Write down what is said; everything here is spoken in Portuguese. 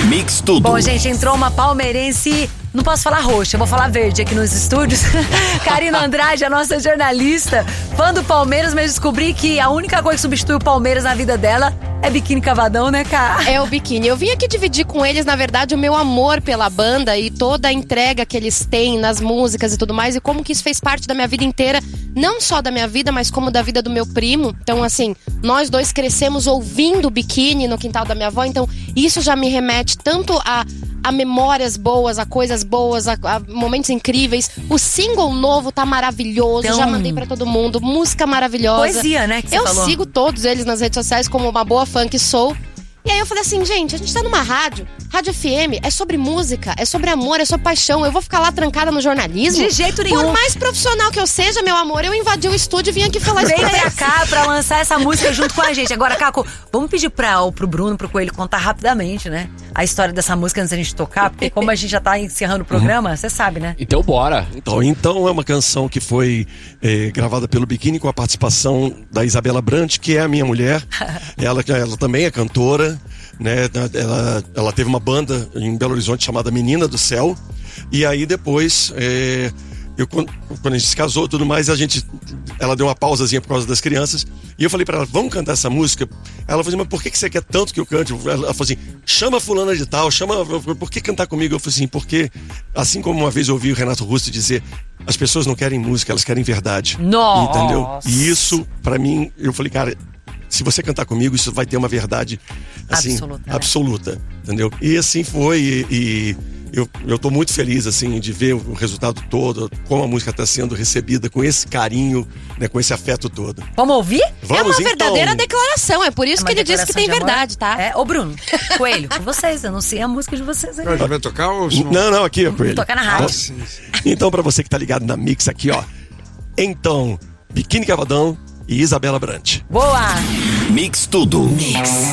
Mix Tudo. Bom, gente, entrou uma palmeirense, não posso falar roxa, eu vou falar verde aqui nos estúdios. Karina Andrade, a nossa jornalista, fã do Palmeiras, mas descobri que a única coisa que substitui o Palmeiras na vida dela é biquíni cavadão, né, cara? É o biquíni. Eu vim aqui dividir com eles, na verdade, o meu amor pela banda e toda a entrega que eles têm nas músicas e tudo mais, e como que isso fez parte da minha vida inteira, não só da minha vida, mas como da vida do meu primo. Então, assim, nós dois crescemos ouvindo biquíni no quintal da minha avó, então isso já me remete tanto a memórias boas, a coisas boas, a momentos incríveis. O single novo tá maravilhoso, Então, já mandei pra todo mundo, música maravilhosa. Poesia, né, que você falou. Eu sigo todos eles nas redes sociais como uma boa fã que sou. E aí eu falei assim, gente, a gente tá numa rádio FM, é sobre música, é sobre amor, é sobre paixão. Eu vou ficar lá trancada no jornalismo? De jeito nenhum. Por mais profissional que eu seja, meu amor, eu invadi o estúdio e vim aqui falar isso Vem pra pra eles. cá pra lançar essa música junto com a gente. Agora, Caco, vamos pedir pro Bruno, pro Coelho contar rapidamente, né? A história dessa música antes da gente tocar, porque como a gente já tá encerrando o programa, você sabe, né? Então bora. Então é uma canção que foi gravada pelo Biquíni com a participação da Isabela Brant, que é a minha mulher. Ela também é cantora, né? Ela teve uma banda em Belo Horizonte chamada Menina do Céu. E aí depois, quando a gente se casou e tudo mais, ela deu uma pausazinha por causa das crianças. E eu falei pra ela, vamos cantar essa música? Ela falou assim, mas por que você quer tanto que eu cante? Ela falou assim, chama fulana de tal, por que cantar comigo? Eu falei assim, porque assim como uma vez eu ouvi o Renato Russo dizer, as pessoas não querem música, elas querem verdade. Nossa! Entendeu? E isso, pra mim, eu falei, cara, se você cantar comigo, isso vai ter uma verdade assim, absoluta, entendeu? E assim foi, e eu tô muito feliz, assim, de ver o resultado todo, como a música tá sendo recebida com esse carinho, né, com esse afeto todo. Vamos ouvir? Vamos, É uma então. verdadeira declaração, é por isso É que uma ele disse que tem declaração de amor? verdade, tá? É, ô Bruno, Coelho, com vocês, anuncia a música de vocês aí. A gente vai tocar ou... Não, aqui, ó, Coelho. Tocar na rádio. Então, pra você que tá ligado na Mix aqui, ó. Então, Biquíni Cavadão e Isabela Brant. Boa! Mix Tudo.